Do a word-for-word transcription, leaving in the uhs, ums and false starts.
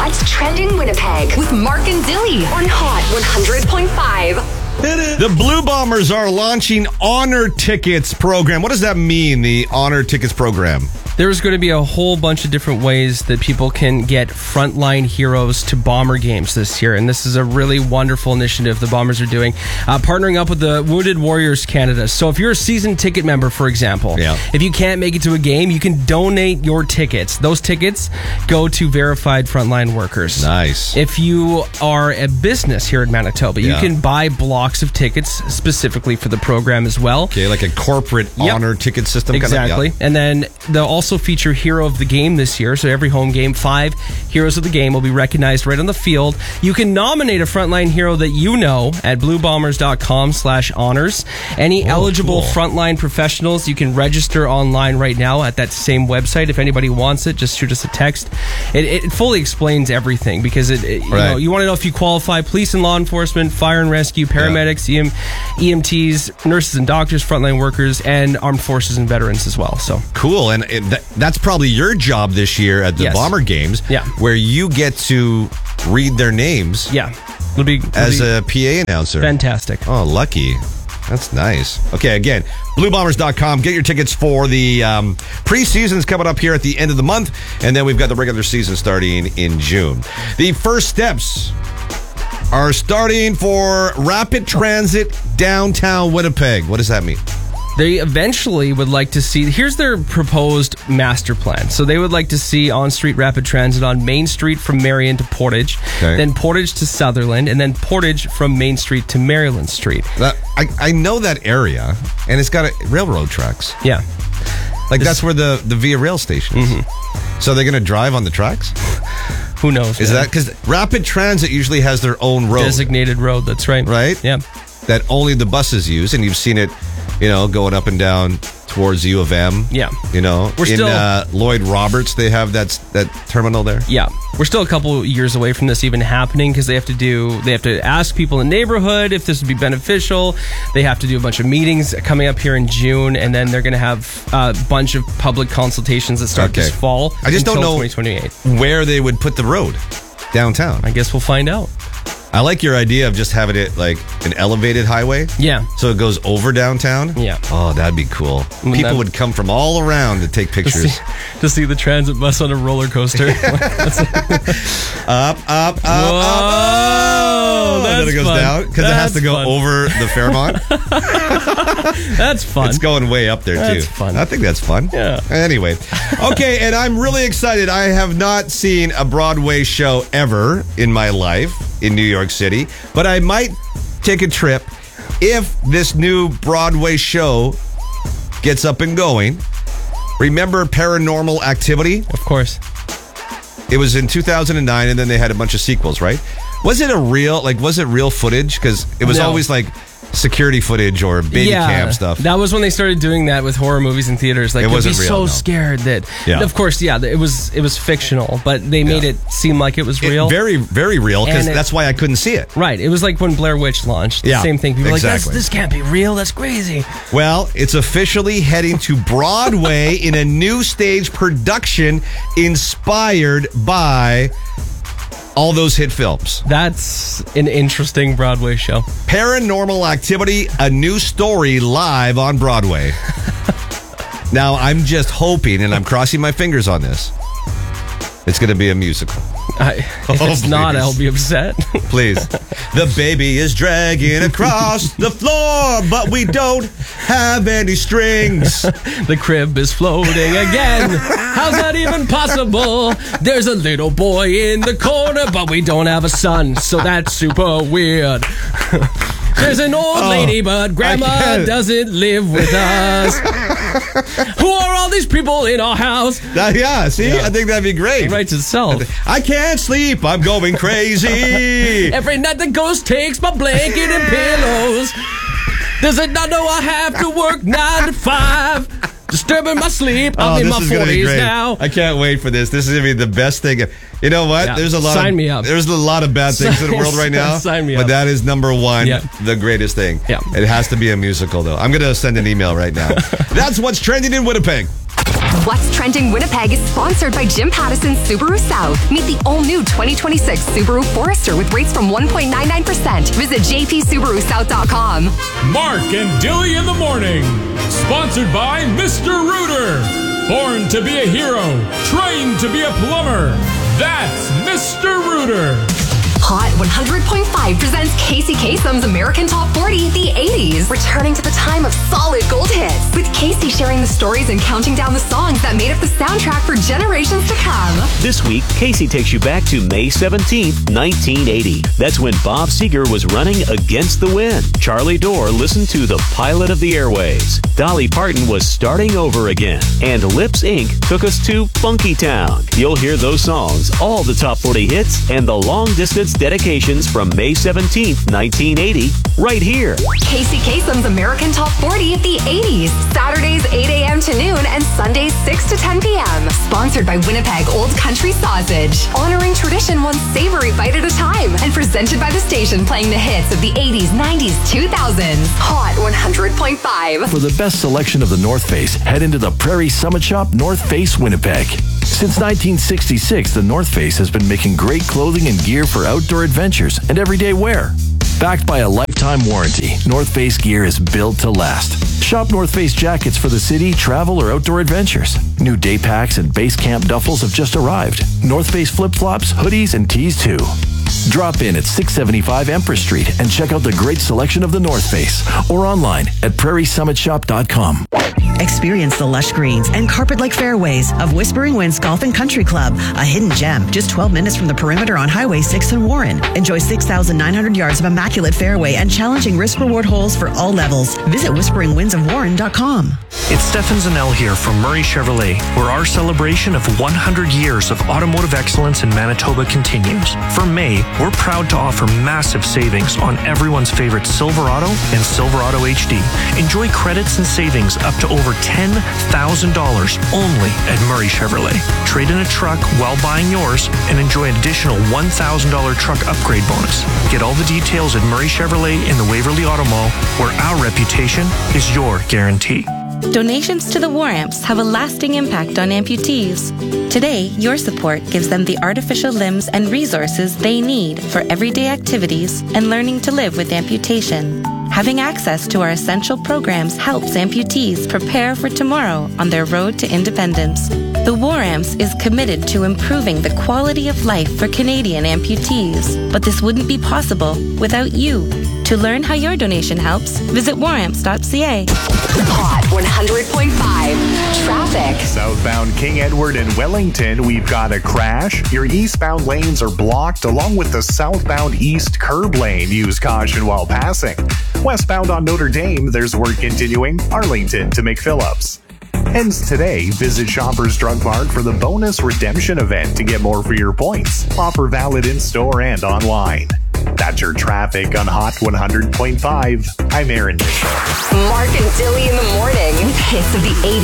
What's Trending Winnipeg with Mark and Zilly on Hot one hundred point five. The Blue Bombers are launching Honor Tickets program. What does that mean, the Honor Tickets program? There's going to be a whole bunch of different ways that people can get frontline heroes to Bomber games this year. And this is a really wonderful initiative the Bombers are doing, uh, partnering up with the Wounded Warriors Canada. So if you're a season ticket member, for example, yeah. if you can't make it to a game, you can donate your tickets. Those tickets go to verified frontline workers. Nice. If you are a business here in Manitoba, yeah. you can buy blocks of tickets specifically for the program as well. Okay, like a corporate yep. honor ticket system. Exactly. Kind of, yeah. And then they'll also feature Hero of the Game this year. So every home game, five heroes of the game will be recognized right on the field. You can nominate a frontline hero that you know at bluebombers.com slash honors. Any oh, eligible cool. frontline professionals, you can register online right now at that same website. If anybody wants it, just shoot us a text. It, it fully explains everything because it, it, you right. know, you want to know if you qualify: police and law enforcement, fire and rescue, paramedics, yeah. E M Ts, nurses and doctors, frontline workers, and armed forces and veterans as well. So cool. And it, that, that's probably your job this year at the yes. Bomber Games, yeah. where you get to read their names yeah. it'll be, it'll as be a P A announcer. Fantastic. Oh, lucky. That's nice. Okay, again, blue bombers dot com. Get your tickets for the um, preseason's coming up here at the end of the month, and then we've got the regular season starting in June. The first steps are starting for rapid transit downtown Winnipeg. What does that mean? They eventually would like to see, here's their proposed master plan. So they would like to see on-street rapid transit on Main Street from Marion to Portage, okay. then Portage to Sutherland, and then Portage from Main Street to Maryland Street. That, I, I know that area, and it's got a, railroad tracks. Yeah. Like This, that's where the, the Via Rail station is. Mm-hmm. So they're going to drive on the tracks? Who knows? Is man. that, because rapid transit usually has their own road. Designated road, that's right. Right? Yeah. That only the buses use, and you've seen it, you know, going up and down towards U of M. Yeah. You know, We're in still, uh, Lloyd Roberts, they have that that terminal there. Yeah. We're still a couple years away from this even happening because they have to do, they have to ask people in the neighborhood if this would be beneficial. They have to do a bunch of meetings coming up here in June, and then they're going to have a bunch of public consultations that start Okay. this fall. I just don't know twenty twenty-eight. where they would put the road downtown. I guess we'll find out. I like your idea of just having it like an elevated highway. Yeah. So it goes over downtown. Yeah. Oh, that'd be cool. Well, People that- would come from all around to take To pictures. see, to see the transit bus on a roller coaster. up, up, up, Whoa, up. that's and then it goes fun. down because it has to That's go fun. over the Fairmont. That's fun. It's going way up there, too. That's fun. I think that's fun. Yeah. Anyway. Okay, and I'm really excited. I have not seen a Broadway show ever in my life in New York City, but I might take a trip if this new Broadway show gets up and going. Remember Paranormal Activity? Of course. It was in two thousand nine, and then they had a bunch of sequels, right? Was it a real, like, was it real footage? Because it was No. always like security footage or baby yeah, cam stuff. That was when they started doing that with horror movies in theaters. Like, It you'd wasn't be real, so no. scared that. Yeah. Of course, yeah, it was it was fictional, but they made Yeah. it seem like it was It- real. very, very real, because And it- that's why I couldn't see it. Right. It was like when Blair Witch launched. Yeah, Same thing. People were exactly. like, That's, this can't be real. That's crazy. Well, it's officially heading to Broadway in a new stage production inspired by all those hit films. That's an interesting Broadway show. Paranormal Activity, a new story live on Broadway. Now, I'm just hoping, and I'm crossing my fingers on this, it's going to be a musical. I, if Oh, it's not, please. I'll be upset. Please. The baby is dragging across the floor, but we don't have any strings. The crib is floating again. How's that even possible? There's a little boy in the corner, but we don't have a son, so that's super weird. There's an old Oh, lady, but I grandma can't. doesn't live with us. Who are all these people in our house? That- yeah, see? Yeah. I think that'd be great. It writes itself. I can't sleep. I'm going crazy. Every night the ghost takes my blanket and pillows. Does it not know I have to work nine to five? Disturbing my sleep. I'm Oh, in this my is gonna be forties great. now. I can't wait for this. This is going to be the best thing. You know what? Yeah. There's a lot Sign of me up. There's a lot of bad things in the world right now. Sign me But up. that is number one, Yeah. the greatest thing. Yeah. It has to be a musical, though. I'm going to send an email right now. That's what's trending in Winnipeg. What's Trending Winnipeg is sponsored by Jim Pattison Subaru South. Meet the all-new twenty twenty-six Subaru Forester with rates from one point nine nine percent. Visit j p subaru south dot com. Mark and Dilly in the morning. Sponsored by Mister Rooter. Born to be a hero, trained to be a plumber. That's Mister Rooter. Hot one hundred point five presents Casey Kasem's American Top forty, the eighties. Returning to the time of solid gold hits, with Casey sharing the stories and counting down the songs that made up the soundtrack for generations to come. This week, Casey takes you back to May seventeenth, nineteen eighty. That's when Bob Seger was running against the wind. Charlie Dorr listened to The Pilot of the Airwaves. Dolly Parton was starting over again. And Lips Incorporated took us to Funky Town. You'll hear those songs, all the top forty hits, and the long-distance dedications from May seventeenth, nineteen eighty, right here. Casey Kasem's American Top forty, the eighties. Saturdays eight a.m. to noon and Sundays six to ten p.m. Sponsored by Winnipeg Old Country Sausage. Honoring tradition one savory bite at a time. And presented by the station playing the hits of the eighties, nineties, two thousands. Hot one hundred point five. For the best selection of the North Face, head into the Prairie Summit Shop, North Face, Winnipeg. Since nineteen sixty-six, the North Face has been making great clothing and gear for outdoor adventures and everyday wear. Backed by a lifetime warranty, North Face gear is built to last. Shop North Face jackets for the city, travel, or outdoor adventures. New day packs and base camp duffels have just arrived. North Face flip-flops, hoodies, and tees too. Drop in at six seventy-five Empress Street and check out the great selection of the North Face or online at prairie summit shop dot com. Experience the lush greens and carpet-like fairways of Whispering Winds Golf and Country Club, a hidden gem just twelve minutes from the perimeter on Highway six in Warren. Enjoy six thousand nine hundred yards of immaculate fairway and challenging risk-reward holes for all levels. Visit whispering winds of warren dot com. It's Stefan Zanel here from Murray Chevrolet, where our celebration of one hundred years of automotive excellence in Manitoba continues. For May, we're proud to offer massive savings on everyone's favorite Silverado and Silverado H D. Enjoy credits and savings up to over ten thousand dollars only at Murray Chevrolet. Trade in a truck while buying yours and enjoy an additional one thousand dollars truck upgrade bonus. Get all the details at Murray Chevrolet in the Waverly Auto Mall, where our reputation is your guarantee. Donations to the War Amps have a lasting impact on amputees. Today, your support gives them the artificial limbs and resources they need for everyday activities and learning to live with amputation. Having access to our essential programs helps amputees prepare for tomorrow on their road to independence. The War Amps is committed to improving the quality of life for Canadian amputees, but this wouldn't be possible without you. To learn how your donation helps, visit war amps dot c a. Hot one hundred point five. Traffic. Southbound King Edward and Wellington, we've got a crash. Your eastbound lanes are blocked, along with the southbound east curb lane. Use caution while passing. Westbound on Notre Dame, there's work continuing. Arlington to McPhillips. Ends today. Visit Shoppers Drug Mart for the bonus redemption event to get more for your points. Offer valid in-store and online. That's your traffic on Hot one hundred point five. I'm Aaron Mitchell. Mark and Dilly in the morning with hits of the eighties.